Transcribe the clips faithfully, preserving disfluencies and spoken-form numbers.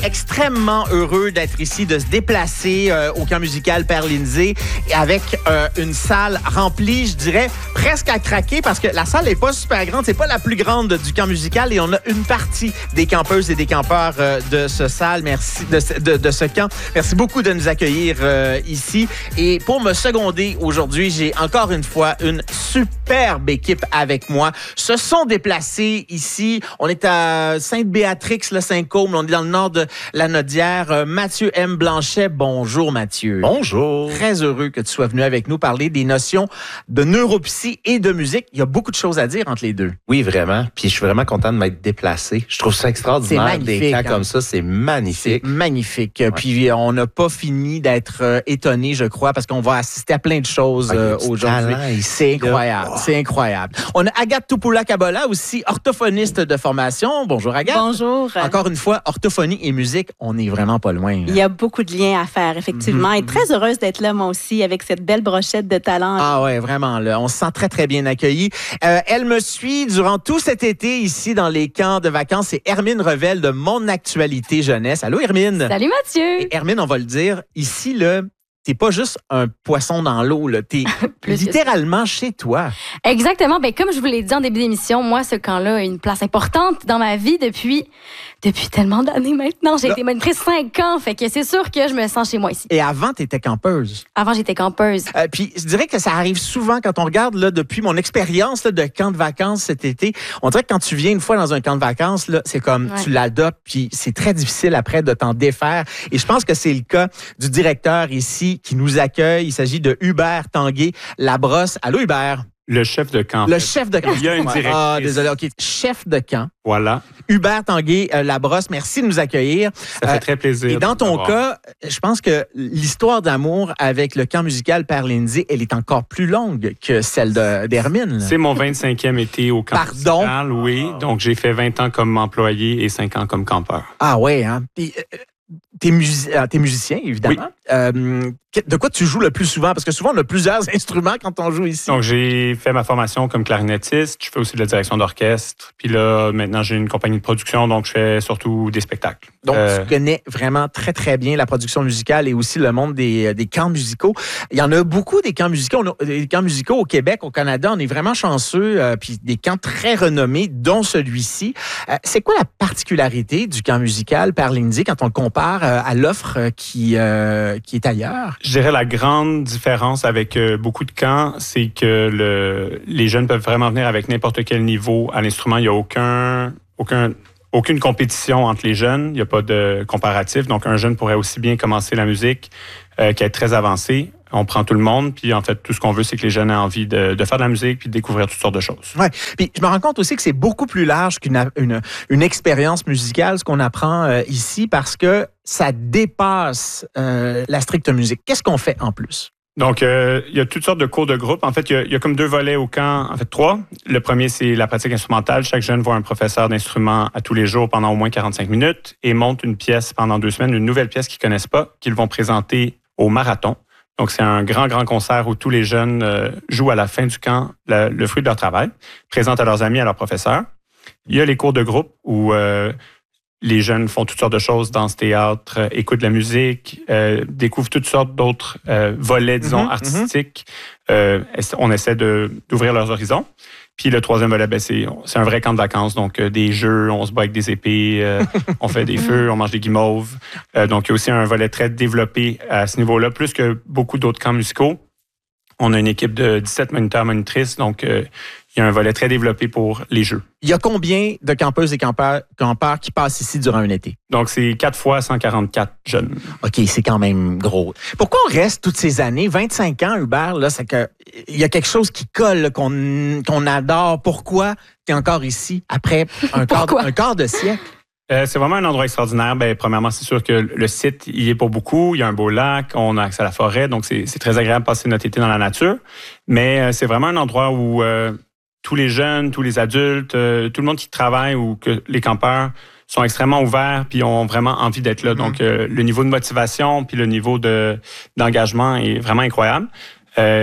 extrêmement heureux d'être ici, de se déplacer euh, au camp musical Père Lindsay avec euh, une salle remplie, je dirais, presque à craquer parce que la salle n'est pas super grande. C'est pas la plus grande du camp musical et on a une partie des campeuses et des campeurs euh, de ce salle. Merci de, de, de ce camp. Merci beaucoup de nous accueillir euh, ici. Et pour me seconder aujourd'hui, j'ai encore une fois une superbe équipe avec moi. Se sont déplacés ici. On est à Sainte-Béatrix-le-Saint-Côme. On est dans le nord de la Nodière. Euh, Mathieu M. Blanchet. Bonjour, Mathieu. Bonjour. Très heureux que tu sois venu avec nous parler des notions de neuropsy et de musique. Il y a beaucoup de choses à dire entre les deux. Oui, vraiment. Puis je suis vraiment content de m'être déplacé. Je trouve ça extraordinaire. C'est magnifique, des camps hein? comme ça, c'est magnifique. C'est magnifique. Ouais. Puis on n'a pas fini d'être euh, étonnés, je crois, parce qu'on va assister à plein de choses euh, ah, aujourd'hui. C'est incroyable. Oh. C'est incroyable. On a Agathe Tupula-Kabola aussi, orthophoniste de formation. Bonjour, Agathe. Bonjour. Encore une fois, orthophonie et musique, on n'est vraiment pas loin. Là. Il y a beaucoup de liens à faire, effectivement. Mm-hmm. Et très heureuse d'être là, moi aussi, avec cette belle brochette de talent. Ah ouais, vraiment. Là, on se sent très, très bien accueillis. Euh, elle me suit durant tout cet été ici dans les camps de vacances. C'est Hermine Revel de Mon Actualité Jeunesse. Allô, Hermine? Salut, Mathieu! Et Hermine, on va le dire, ici, là, t'es pas juste un poisson dans l'eau, là. T'es littéralement chez toi. Exactement. Ben, comme je vous l'ai dit en début d'émission, moi, ce camp-là a une place importante dans ma vie depuis, depuis tellement d'années maintenant. J'ai là, été monitrice cinq ans, fait que c'est sûr que je me sens chez moi ici. Et avant, t'étais campeuse. Avant, j'étais campeuse. Euh, puis, je dirais que ça arrive souvent quand on regarde, là, depuis mon expérience là, de camp de vacances cet été. On dirait que quand tu viens une fois dans un camp de vacances, là, c'est comme ouais. tu l'adoptes, puis c'est très difficile après de t'en défaire. Et je pense que c'est le cas du directeur ici qui nous accueille. Il s'agit de Hubert Tanguay-Labrosse. Allô, Hubert? Le chef de camp. Le chef de camp. Il y a une directrice. Ah, désolé. OK. Chef de camp. Voilà. Hubert Tanguay-Labrosse, merci de nous accueillir. Ça fait euh, très plaisir. Et dans ton cas, je pense que l'histoire d'amour avec le camp musical Père Lindsay, elle est encore plus longue que celle de, d'Hermine. C'est mon vingt-cinquième été au camp Pardon? musical, oui. Donc, j'ai fait vingt ans comme employé et cinq ans comme campeur. Ah ouais, hein? Puis, euh, T'es, music... t'es musicien, évidemment. Oui. Euh, de quoi tu joues le plus souvent? Parce que souvent, on a plusieurs instruments quand on joue ici. Donc, j'ai fait ma formation comme clarinettiste. Je fais aussi de la direction d'orchestre. Puis là, maintenant, j'ai une compagnie de production, donc je fais surtout des spectacles. Donc, euh... tu connais vraiment très, très bien la production musicale et aussi le monde des, des camps musicaux. Il y en a beaucoup des camps musicaux. On a, des camps musicaux au Québec, au Canada. On est vraiment chanceux. Euh, puis des camps très renommés, dont celui-ci. Euh, c'est quoi la particularité du camp musical Père Lindsay quand on le compare euh, à l'offre qui, euh, qui est ailleurs? Je dirais la grande différence avec euh, beaucoup de camps, c'est que le, les jeunes peuvent vraiment venir avec n'importe quel niveau à l'instrument. Il n'y a aucun, aucun, aucune compétition entre les jeunes. Il n'y a pas de comparatif. Donc, un jeune pourrait aussi bien commencer la musique euh, qu'être très avancé. On prend tout le monde, puis en fait, tout ce qu'on veut, c'est que les jeunes aient envie de, de faire de la musique puis de découvrir toutes sortes de choses. Oui, puis je me rends compte aussi que c'est beaucoup plus large qu'une une, une expérience musicale, ce qu'on apprend euh, ici, parce que ça dépasse euh, la stricte musique. Qu'est-ce qu'on fait en plus? Donc, euh, il y a toutes sortes de cours de groupe. En fait, il y a, il y a comme deux volets au camp, en fait trois. Le premier, c'est la pratique instrumentale. Chaque jeune voit un professeur d'instrument à tous les jours pendant au moins quarante-cinq minutes et monte une pièce pendant deux semaines, une nouvelle pièce qu'ils ne connaissent pas, qu'ils vont présenter au marathon. Donc, c'est un grand, grand concert où tous les jeunes euh, jouent à la fin du camp le, le fruit de leur travail, présentent à leurs amis, à leurs professeurs. Il y a les cours de groupe où euh, les jeunes font toutes sortes de choses, dansent, théâtre, euh, écoutent de la musique, euh, découvrent toutes sortes d'autres euh, volets, disons, mm-hmm, artistiques. Mm-hmm. Euh, on essaie de, d'ouvrir leurs horizons. Puis le troisième volet, ben, c'est, c'est un vrai camp de vacances. Donc, euh, des jeux, on se bat avec des épées, euh, on fait des feux, on mange des guimauves. Euh, donc, il y a aussi un volet très développé à ce niveau-là, plus que beaucoup d'autres camps musicaux. On a une équipe de dix-sept moniteurs, monitrices. Donc, euh, il y a un volet très développé pour les jeux. Il y a combien de campeuses et campeurs, campeurs qui passent ici durant un été? Donc, c'est quatre fois cent quarante-quatre jeunes. OK, c'est quand même gros. Pourquoi on reste toutes ces années? vingt-cinq ans, Hubert, là, c'est que il y a quelque chose qui colle, là, qu'on, qu'on adore. Pourquoi tu es encore ici après un, quart, un quart de siècle? Euh, c'est vraiment un endroit extraordinaire. Ben, premièrement, c'est sûr que le site, il est pour beaucoup. Il y a un beau lac, on a accès à la forêt, donc c'est, c'est très agréable de passer notre été dans la nature. Mais euh, c'est vraiment un endroit où euh, tous les jeunes, tous les adultes, euh, tout le monde qui travaille ou que les campeurs sont extrêmement ouverts puis ont vraiment envie d'être là. Mm-hmm. Donc, euh, le niveau de motivation puis le niveau de, d'engagement est vraiment incroyable. Euh,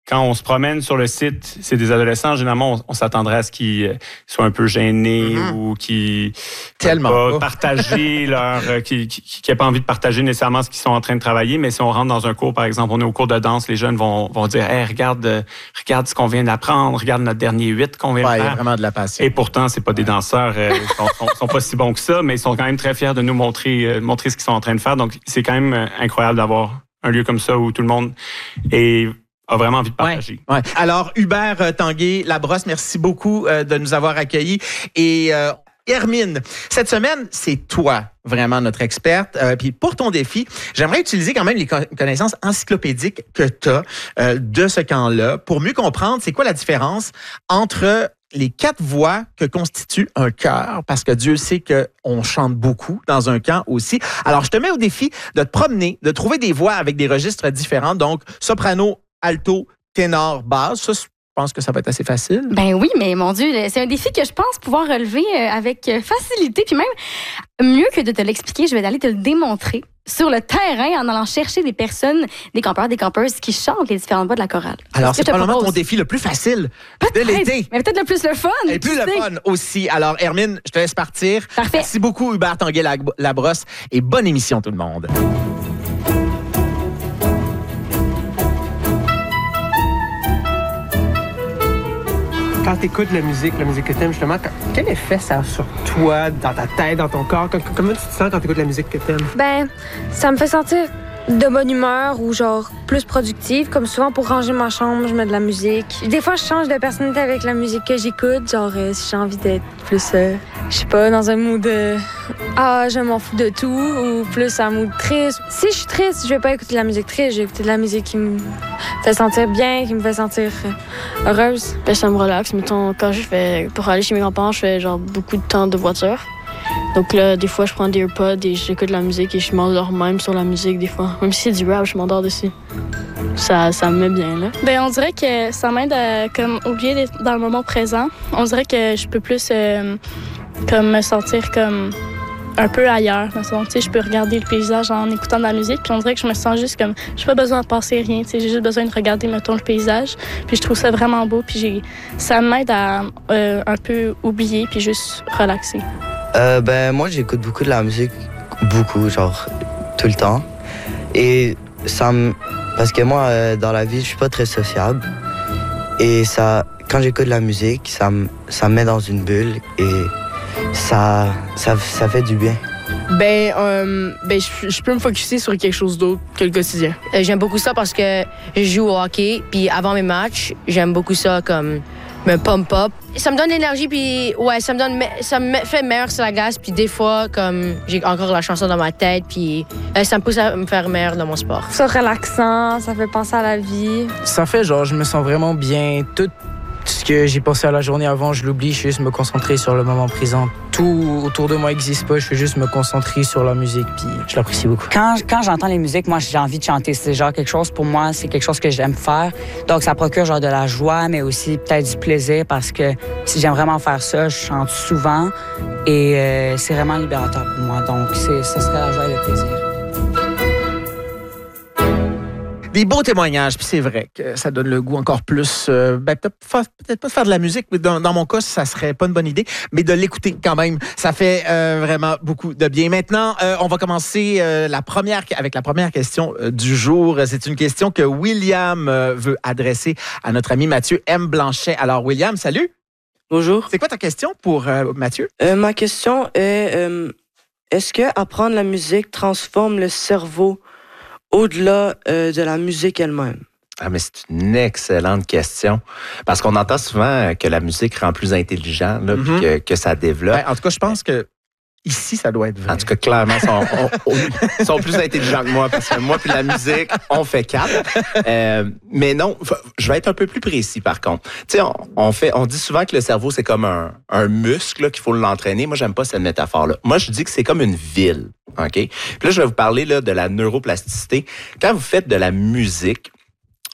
quand on se promène sur le site, c'est des adolescents, généralement, on, on s'attendrait à ce qu'ils soient un peu gênés mm-hmm. ou qu'ils Tellement pas pas. partager leur, euh, qui, qui, qui n'aient pas envie de partager nécessairement ce qu'ils sont en train de travailler. Mais si on rentre dans un cours, par exemple, on est au cours de danse, les jeunes vont, vont dire, hey, regarde, euh, regarde ce qu'on vient d'apprendre, regarde notre dernier huit qu'on vient ouais, de faire. Il y a vraiment de la passion. Et pourtant, c'est pas des danseurs, euh, ils sont, sont, sont pas si bons que ça, mais ils sont quand même très fiers de nous montrer, euh, montrer ce qu'ils sont en train de faire. Donc, c'est quand même euh, incroyable d'avoir un lieu comme ça où tout le monde est a vraiment envie de partager. Ouais, ouais. Alors, Hubert euh, Tanguay-Labrosse, merci beaucoup euh, de nous avoir accueillis. Et euh, Hermine, cette semaine, c'est toi vraiment notre experte. Euh, puis pour ton défi, j'aimerais utiliser quand même les connaissances encyclopédiques que tu as euh, de ce camp-là pour mieux comprendre c'est quoi la différence entre les quatre voix que constitue un chœur, parce que Dieu sait qu'on chante beaucoup dans un camp aussi. Alors, je te mets au défi de te promener, de trouver des voix avec des registres différents, donc soprano, alto, ténor, basse. Ça, je pense que ça va être assez facile. Ben oui, mais mon Dieu, c'est un défi que je pense pouvoir relever avec facilité. Puis même, mieux que de te l'expliquer, je vais aller te le démontrer sur le terrain en allant chercher des personnes, des campeurs, des campeuses qui chantent les différentes voix de la chorale. Alors, c'est probablement ton défi le plus facile de l'été. Mais peut-être le plus le fun. Et plus le fun aussi. Alors, Hermine, je te laisse partir. Parfait. Merci beaucoup, Hubert Tanguay-Labrosse, et bonne émission, tout le monde. Quand tu écoutes la musique, la musique que tu aimes, justement, quel effet ça a sur toi, dans ta tête, dans ton corps? Comment tu te sens quand tu écoutes la musique que tu aimes? Ben, ça me fait sentir de bonne humeur ou genre plus productive. Comme souvent, pour ranger ma chambre, je mets de la musique. Des fois, je change de personnalité avec la musique que j'écoute. Genre, euh, si j'ai envie d'être plus, euh, je sais pas, dans un mood de ah, je m'en fous de tout, ou plus un mood triste. Si je suis triste, je vais pas écouter de la musique triste. Je vais écouter de la musique qui me fait sentir bien, qui me fait sentir euh, heureuse. Ben, ça me relaxe. Mettons, quand je fais, pour aller chez mes grands-parents, je fais genre beaucoup de temps de voiture. Donc là, des fois, je prends des AirPods et j'écoute de la musique et je m'endors même sur la musique des fois. Même si c'est du rap, je m'endors dessus. Ça, ça me met bien, là. Ben, on dirait que ça m'aide à comme, oublier d'être dans le moment présent. On dirait que je peux plus euh, comme, me sentir comme un peu ailleurs. Tu sais, je peux regarder le paysage en écoutant de la musique, puis on dirait que je me sens juste comme... J'ai pas besoin de penser rien, tu sais, j'ai juste besoin de regarder, mettons, le paysage. Puis je trouve ça vraiment beau, puis j'ai... ça m'aide à euh, un peu oublier, puis juste relaxer. Euh, ben, moi, j'écoute beaucoup de la musique, beaucoup, genre, tout le temps. Et ça me... Parce que moi, euh, dans la vie, je suis pas très sociable. Et ça, quand j'écoute de la musique, ça me, ça me met dans une bulle et ça, ça, ça fait du bien. Ben, euh, ben je, je peux me focusser sur quelque chose d'autre que le quotidien. Euh, j'aime beaucoup ça parce que je joue au hockey, puis avant mes matchs, j'aime beaucoup ça comme me pump up. Ça me donne l'énergie, puis ouais, ça me donne, ça me fait meilleur sur la glace, puis des fois, comme j'ai encore la chanson dans ma tête, puis euh, ça me pousse à me faire meilleur dans mon sport. C'est relaxant, ça fait penser à la vie. Ça fait genre, je me sens vraiment bien. Tout ce que j'ai pensé à la journée avant, je l'oublie, je fais juste me concentrer sur le moment présent. Tout autour de moi n'existe pas, je fais juste me concentrer sur la musique, puis je l'apprécie beaucoup. Quand, quand j'entends les musiques, moi, j'ai envie de chanter. C'est genre quelque chose, pour moi, c'est quelque chose que j'aime faire. Donc, ça procure genre de la joie, mais aussi peut-être du plaisir, parce que si j'aime vraiment faire ça, je chante souvent, et euh, c'est vraiment libérateur pour moi. Donc, c'est, ce serait la joie et le plaisir. Des beaux témoignages, puis c'est vrai que ça donne le goût encore plus, euh, ben, peut-être, peut-être pas de faire de la musique, mais dans, dans mon cas, ça serait pas une bonne idée, mais de l'écouter quand même. Ça fait euh, vraiment beaucoup de bien. Maintenant, euh, on va commencer euh, la première, avec la première question euh, du jour. C'est une question que William euh, veut adresser à notre ami Mathieu M. Blanchet. Alors, William, salut. Bonjour. C'est quoi ta question pour euh, Mathieu? Euh, ma question est, euh, est-ce que apprendre la musique transforme le cerveau au-delà euh, de la musique elle-même? Ah, mais c'est une excellente question. Parce qu'on entend souvent que la musique rend plus intelligent, là, mm-hmm. puis que, que ça développe. Ben, en tout cas, je pense que ici, ça doit être vrai. En tout cas, clairement, ils sont, on, on, sont plus intelligents que moi, parce que moi puis la musique, on fait quatre. Euh, mais non, je vais être un peu plus précis, par contre. Tu sais, on, on, fait, on dit souvent que le cerveau, c'est comme un, un muscle, là, qu'il faut l'entraîner. Moi, j'aime pas cette métaphore-là. Moi, je dis que c'est comme une ville. OK? Puis là, je vais vous parler là, de la neuroplasticité. Quand vous faites de la musique,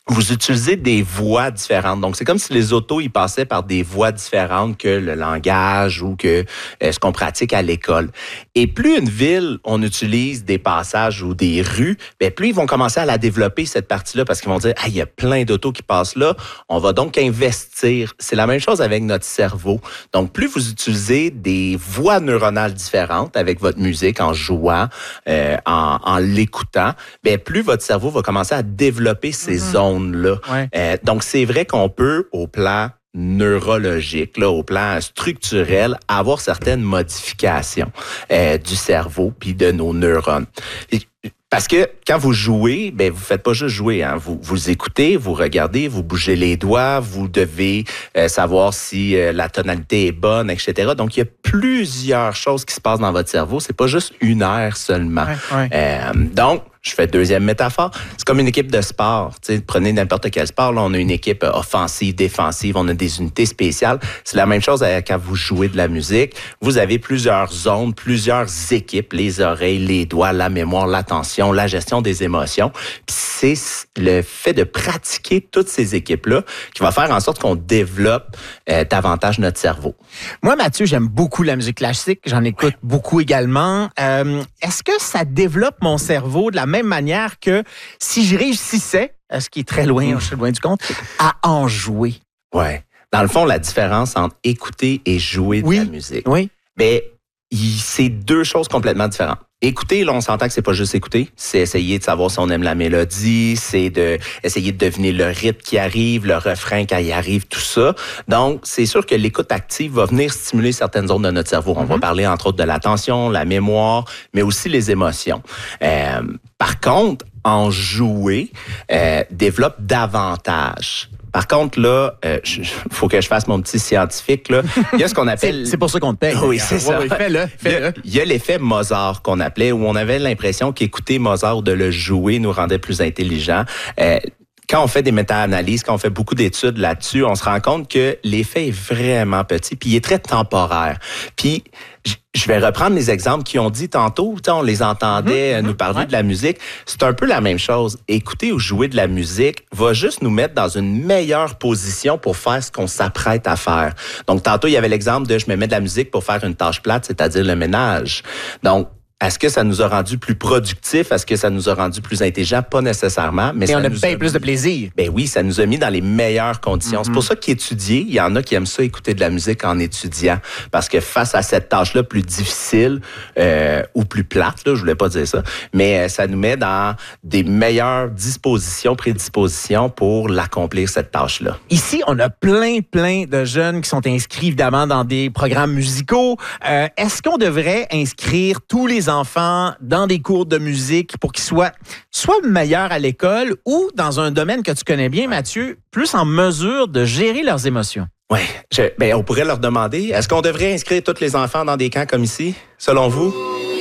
vous utilisez des voix différentes. Donc, c'est comme si les autos, ils passaient par des voix différentes que le langage ou que euh, ce qu'on pratique à l'école. Et plus une ville, on utilise des passages ou des rues, bien, plus ils vont commencer à la développer, cette partie-là, parce qu'ils vont dire, ah, il y a plein d'autos qui passent là. On va donc investir. C'est la même chose avec notre cerveau. Donc, plus vous utilisez des voies neuronales différentes avec votre musique, en jouant, euh, en, en l'écoutant, bien, plus votre cerveau va commencer à développer ces mm-hmm. zones là. Ouais. Euh, donc, c'est vrai qu'on peut, au plan neurologique, là, au plan structurel, avoir certaines modifications euh, du cerveau puis de nos neurones. Et, parce que quand vous jouez, ben vous faites pas juste jouer, hein. Vous vous écoutez, vous regardez, vous bougez les doigts, vous devez euh, savoir si euh, la tonalité est bonne, et cetera. Donc il y a plusieurs choses qui se passent dans votre cerveau. C'est pas juste une aire seulement. Ouais, ouais. Euh, donc je fais deuxième métaphore. C'est comme une équipe de sport. Tu sais, prenez n'importe quel sport. Là, on a une équipe offensive, défensive. On a des unités spéciales. C'est la même chose quand vous jouez de la musique. Vous avez plusieurs zones, plusieurs équipes. Les oreilles, les doigts, la mémoire, l'attention, la gestion des émotions. Puis c'est le fait de pratiquer toutes ces équipes-là qui va faire en sorte qu'on développe euh, davantage notre cerveau. Moi, Mathieu, j'aime beaucoup la musique classique. J'en écoute ouais. beaucoup également. Euh, est-ce que ça développe mon cerveau de la même manière que si je réussissais, ce qui est très loin, mmh. je suis loin du compte, à en jouer? Ouais. Dans le fond, la différence entre écouter et jouer de oui. la musique, oui. ben, c'est deux choses complètement différentes. Écouter, là, on s'entend que c'est pas juste écouter, c'est essayer de savoir si on aime la mélodie, c'est de essayer de deviner le rythme qui arrive, le refrain quand il arrive, tout ça. Donc, c'est sûr que l'écoute active va venir stimuler certaines zones de notre cerveau. On mm-hmm. va parler entre autres de l'attention, la mémoire, mais aussi les émotions. Euh, par contre, en jouer, euh, développe davantage. Par contre, là, il euh, faut que je fasse mon petit scientifique. Là. Il y a ce qu'on appelle... c'est, c'est pour ça qu'on te paye. Oui, c'est ça. Ouais, fais-le, fais-le. Il y a, a l'effet Mozart qu'on appelait, où on avait l'impression qu'écouter Mozart ou de le jouer nous rendait plus intelligents. Euh, Quand on fait des méta-analyses, quand on fait beaucoup d'études là-dessus, on se rend compte que l'effet est vraiment petit, puis il est très temporaire. Puis, je vais reprendre les exemples qu'ils ont dit tantôt. On les entendait mmh, nous parler ouais. de la musique. C'est un peu la même chose. Écouter ou jouer de la musique va juste nous mettre dans une meilleure position pour faire ce qu'on s'apprête à faire. Donc, tantôt, il y avait l'exemple de « je me mets de la musique pour faire une tâche plate », c'est-à-dire le ménage. Donc, est-ce que ça nous a rendu plus productifs? Est-ce que ça nous a rendu plus intelligents? Pas nécessairement. Mais Et ça on a nous bien a... plus de plaisir. Ben oui, ça nous a mis dans les meilleures conditions. Mm-hmm. C'est pour ça qu'étudier, il y en a qui aiment ça, écouter de la musique en étudiant. Parce que face à cette tâche-là plus difficile euh, ou plus plate, là, je voulais pas dire ça, mais euh, ça nous met dans des meilleures dispositions, prédispositions pour l'accomplir, cette tâche-là. Ici, on a plein, plein de jeunes qui sont inscrits, évidemment, dans des programmes musicaux. Euh, est-ce qu'on devrait inscrire tous les enfants dans des cours de musique pour qu'ils soient soit meilleurs à l'école ou dans un domaine que tu connais bien, Mathieu, plus en mesure de gérer leurs émotions? Oui, ben on pourrait leur demander, est-ce qu'on devrait inscrire tous les enfants dans des camps comme ici, selon vous?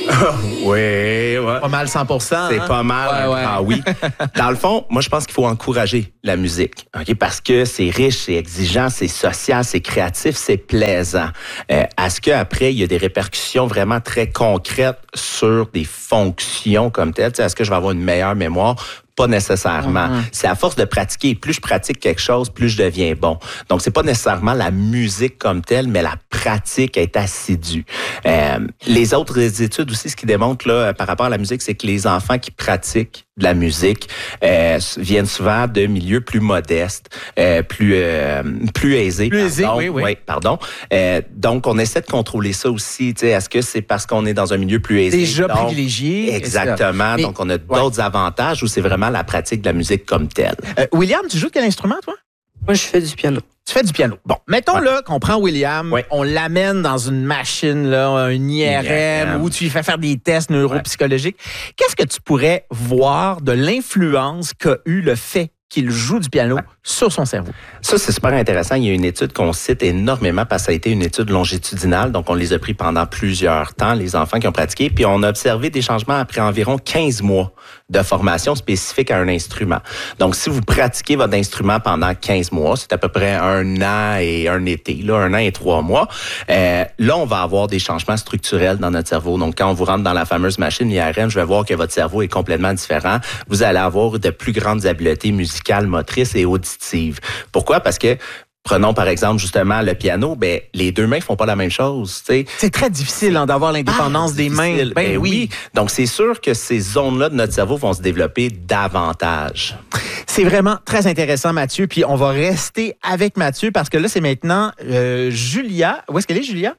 Oui, ouais. Pas mal cent pour cent. C'est hein? pas mal. Ouais, ouais. Ah oui. Dans le fond, moi, je pense qu'il faut encourager la musique. OK? Parce que c'est riche, c'est exigeant, c'est social, c'est créatif, c'est plaisant. Euh, est-ce qu'après, il y a des répercussions vraiment très concrètes sur des fonctions comme telles? Est-ce que je vais avoir une meilleure mémoire? Pas nécessairement. Mm-hmm. C'est à force de pratiquer. Plus je pratique quelque chose, plus je deviens bon. Donc, c'est pas nécessairement la musique comme telle, mais la pratique est assidue. Euh, les autres études aussi, ce qui démontrent là, par rapport à la musique, c'est que les enfants qui pratiquent de la musique euh, viennent souvent de milieux plus modestes, euh, plus euh, plus aisés. Plus aisés, oui, oui. oui pardon. Euh, donc, on essaie de contrôler ça aussi. Est-ce que c'est parce qu'on est dans un milieu plus aisé? Déjà donc, privilégié. Exactement. Mais, donc, on a d'autres ouais. avantages où c'est vraiment la pratique de la musique comme telle. Euh, William, tu joues de quel instrument, toi? Moi, je fais du piano. Tu fais du piano. Bon, mettons ouais. là qu'on prend William, ouais. on l'amène dans une machine, là, un I R M, I R M, où tu lui fais faire des tests neuropsychologiques. Ouais. Qu'est-ce que tu pourrais voir de l'influence qu'a eu le fait qu'il joue du piano ouais. sur son cerveau? Ça, c'est super intéressant. Il y a une étude qu'on cite énormément parce que ça a été une étude longitudinale. Donc, on les a pris pendant plusieurs temps, les enfants qui ont pratiqué. Puis, on a observé des changements après environ quinze mois de formation spécifique à un instrument. Donc, si vous pratiquez votre instrument pendant quinze mois, c'est à peu près un an et un été, là, un an et trois mois, euh, là, on va avoir des changements structurels dans notre cerveau. Donc, quand on vous rentre dans la fameuse machine I R M, je vais voir que votre cerveau est complètement différent. Vous allez avoir de plus grandes habiletés musicales. musicale, motrice et auditive. Pourquoi? Parce que prenons par exemple justement le piano, ben les deux mains font pas la même chose. T'sais. C'est très difficile hein, d'avoir l'indépendance ah, des mains. Ben, ben oui. oui. Donc c'est sûr que ces zones-là de notre cerveau vont se développer davantage. C'est vraiment très intéressant, Mathieu. Puis on va rester avec Mathieu parce que là c'est maintenant euh, Julia. Où est-ce qu'elle est, Julia?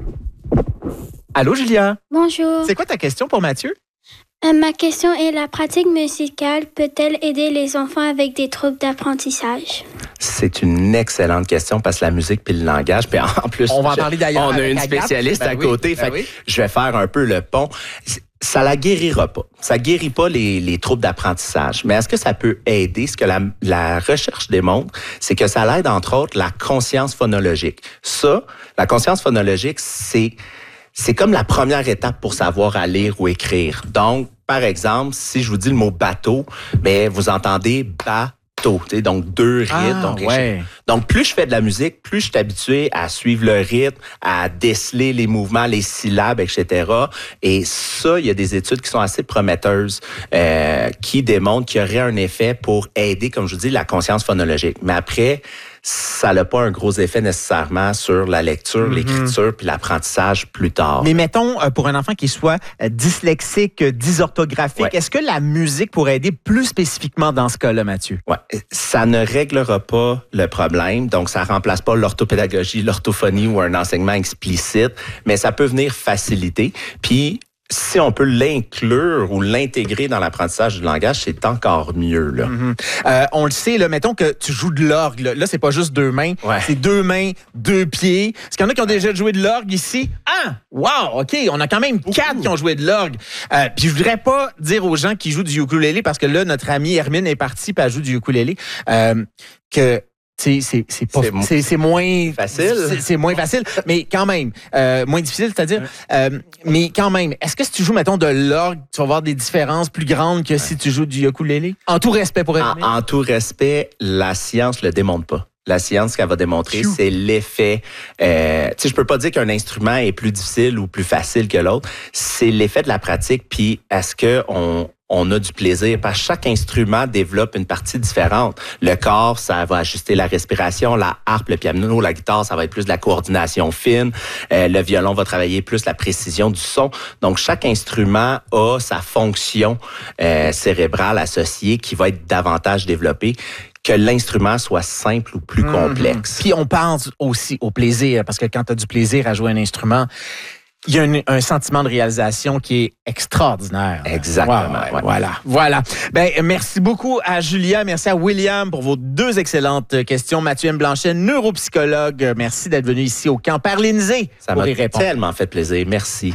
Allô, Julia? Bonjour. C'est quoi ta question pour Mathieu? Euh, ma question est, la pratique musicale peut-elle aider les enfants avec des troubles d'apprentissage? C'est une excellente question parce que la musique puis le langage, puis en plus, on va en parler d'ailleurs. On a une Agathe. spécialiste ben à oui, côté, ben fait oui. je vais faire un peu le pont. Ça la guérira pas. Ça guérit pas les, les troubles d'apprentissage. Mais est-ce que ça peut aider? Ce que la, la recherche démontre, c'est que ça l'aide entre autres la conscience phonologique. Ça, la conscience phonologique, c'est c'est comme la première étape pour savoir à lire ou écrire. Donc, par exemple, si je vous dis le mot bateau, ben vous entendez bateau, tu sais, donc deux rythmes. Ah, donc, ouais. donc, plus je fais de la musique, plus je suis habitué à suivre le rythme, à déceler les mouvements, les syllabes, et cetera. Et ça, il y a des études qui sont assez prometteuses euh, qui démontrent qu'il y aurait un effet pour aider, comme je vous dis, la conscience phonologique. Mais après, ça n'a pas un gros effet nécessairement sur la lecture, mm-hmm. l'écriture puis l'apprentissage plus tard. Mais mettons, euh, pour un enfant qui soit euh, dyslexique, euh, dysorthographique, ouais. est-ce que la musique pourrait aider plus spécifiquement dans ce cas-là, Mathieu? Ouais, ça ne réglera pas le problème. Donc, ça remplace pas l'orthopédagogie, l'orthophonie ou un enseignement explicite, mais ça peut venir faciliter. Puis, si on peut l'inclure ou l'intégrer dans l'apprentissage du langage, c'est encore mieux. Là. Mm-hmm. Euh, on le sait, là, mettons que tu joues de l'orgue. Là, là c'est pas juste deux mains, ouais. c'est deux mains, deux pieds. Est-ce qu'il y en a qui ont déjà joué de l'orgue ici? Ah! Wow! OK, on a quand même Beaucoup. quatre qui ont joué de l'orgue. Euh, puis je voudrais pas dire aux gens qui jouent du ukulélé, parce que là, notre amie Hermine est partie puis elle joue du ukulélé, euh, que... C'est, c'est, c'est, pas, c'est, c'est, c'est moins facile. C'est, c'est moins facile, mais quand même, euh, moins difficile, c'est-à-dire, euh, mais quand même, est-ce que si tu joues, mettons, de l'orgue, tu vas voir des différences plus grandes que ouais. si tu joues du ukulélé? En tout respect pour elle. En, en tout respect, la science le démontre pas. La science, ce qu'elle va démontrer, Chou. c'est l'effet. Euh, tu sais, je peux pas dire qu'un instrument est plus difficile ou plus facile que l'autre. C'est l'effet de la pratique. Puis, est-ce que on on a du plaisir? Parce que chaque instrument développe une partie différente. Le corps, ça va ajuster la respiration. La harpe, le piano, la guitare, ça va être plus de la coordination fine. Euh, le violon va travailler plus la précision du son. Donc, chaque instrument a sa fonction euh, cérébrale associée qui va être davantage développée, que l'instrument soit simple ou plus mmh. complexe. Puis on pense aussi au plaisir, parce que quand tu as du plaisir à jouer un instrument, il y a un, un sentiment de réalisation qui est extraordinaire. Exactement. Wow, ouais. Voilà, voilà. Ben, merci beaucoup à Julia, merci à William pour vos deux excellentes questions. Mathieu M. Blanchet, neuropsychologue, merci d'être venu ici au camp Parlinsé. Ça m'a tellement fait plaisir. Merci.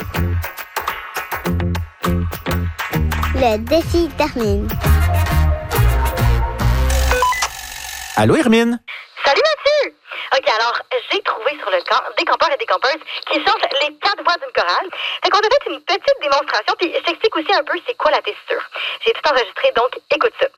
Le défi d'Hermine. Allô, Hermine? Salut, Mathieu! OK, alors, j'ai trouvé sur le camp des campeurs et des campeuses qui chantent les quatre voix d'une chorale. Fait qu'on a fait une petite démonstration, puis je t'explique aussi un peu c'est quoi la tessiture. J'ai tout enregistré, donc écoute ça.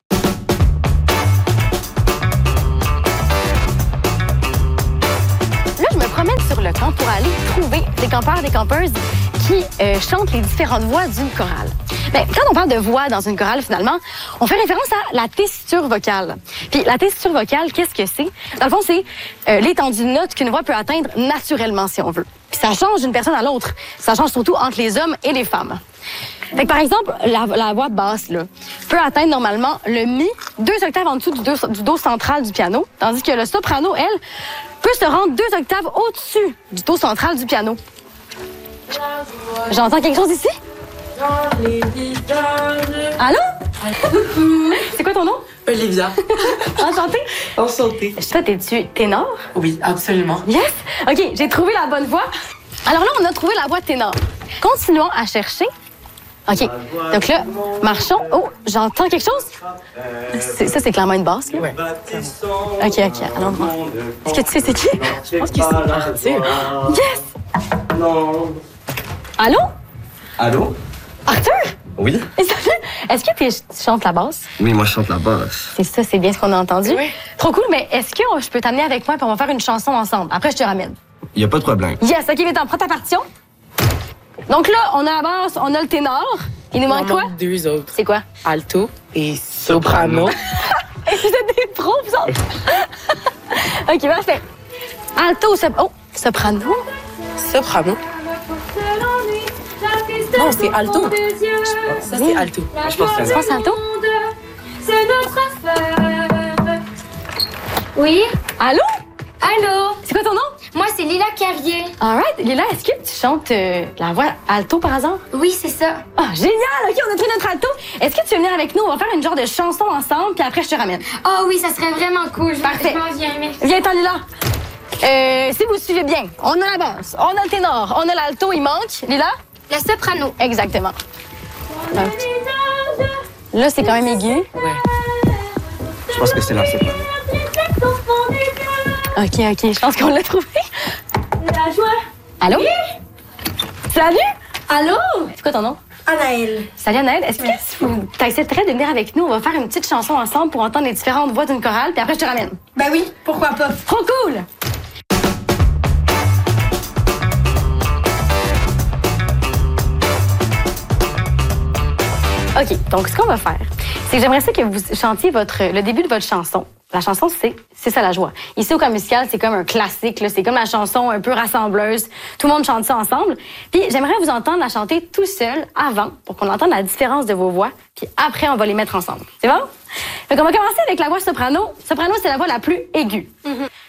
Là, je me promène sur le camp pour aller trouver des campeurs et des campeuses qui euh, chantent les différentes voix d'une chorale. Bien, quand on parle de voix dans une chorale, finalement, on fait référence à la tessiture vocale. Puis la tessiture vocale, qu'est-ce que c'est? Dans le fond, c'est euh, l'étendue de notes qu'une voix peut atteindre naturellement, si on veut. Puis ça change d'une personne à l'autre. Ça change surtout entre les hommes et les femmes. Fait que, par exemple, la, la voix basse là, peut atteindre normalement le mi, deux octaves en dessous du do, du do central du piano, tandis que le soprano, elle, peut se rendre deux octaves au-dessus du do central du piano. J'entends quelque chose ici? Allô? Coucou! C'est quoi ton nom? Olivia. Enchantée? Enchantée. Toi, t'es-tu ténor? Oui, absolument. Yes! OK, j'ai trouvé la bonne voix. Alors là, on a trouvé la voix ténor. Continuons à chercher. OK. Donc là, marchons. Oh, j'entends quelque chose? C'est, ça, c'est clairement une basse, là? Oui. OK, OK. Allons voir. Est-ce que tu sais c'est qui? Je pense qu'il c'est Arthur. Yes! Non. Allô? Allô? Arthur? Oui? Est-ce que tu chantes la basse? Oui, moi, je chante la basse. C'est ça, c'est bien ce qu'on a entendu. Oui. Trop cool, mais est-ce que je peux t'amener avec moi et on va faire une chanson ensemble? Après, je te ramène. Il n'y a pas de problème. Yes, OK, mais t'en prends ta partition. Donc là, on a la basse, on a le ténor. Il nous manque quoi? Deux autres. C'est quoi? Alto et soprano. Vous êtes des pros, vous autres? OK, parfait. Alto, sop... oh, soprano. Soprano. Non, c'est alto. Ça, c'est alto. Je pense que Tu penses alto? C'est notre affaire. Oui? Allô? Allô? C'est quoi ton nom? Moi, c'est Lila Carrier. All right. Lila, est-ce que tu chantes euh, la voix alto par hasard? Oui, c'est ça. Ah, génial! OK, on a trouvé notre alto. Est-ce que tu veux venir avec nous? On va faire une genre de chanson ensemble, puis après, je te ramène. Oh oui, ça serait vraiment cool. Je Parfait. Je m'en viens, merci. Viens-t'en, Lila. Euh, si vous suivez bien, on a la basse, on a le ténor, on a l'alto, il manque. Lila? Le soprano. Exactement. Là, là c'est quand même aigu. Ouais. Je pense que c'est la soprano. OK, OK, je pense qu'on l'a trouvé. La joie. Allô? Oui? Salut! Allô? C'est quoi ton nom? Anaël. Salut, Anaël. Est-ce que tu accepterais de venir avec nous? On va faire une petite chanson ensemble pour entendre les différentes voix d'une chorale, puis après, je te ramène. Ben oui, pourquoi pas? Trop cool! OK, donc ce qu'on va faire, c'est que j'aimerais ça que vous chantiez votre, le début de votre chanson. La chanson, c'est C'est ça la joie. Ici, au Camp musical, c'est comme un classique, là. C'est comme la chanson un peu rassembleuse. Tout le monde chante ça ensemble. Puis j'aimerais vous entendre la chanter tout seul avant, pour qu'on entende la différence de vos voix. Puis après, on va les mettre ensemble. C'est bon? Donc, on va commencer avec la voix soprano. Soprano, c'est la voix la plus aiguë. Mm-hmm.